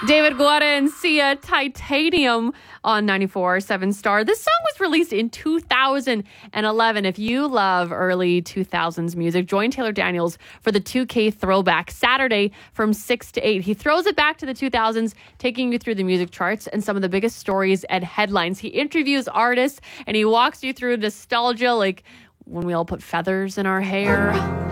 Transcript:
David Guetta and Sia, Titanium on 94.7 Star. This song was released in 2011. If you love early 2000s music, join Taylor Daniels for the 2K Throwback Saturday from 6 to 8. He throws it back to the 2000s, taking you through the music charts and some of the biggest stories and headlines. He interviews artists and he walks you through nostalgia, like when we all put feathers in our hair.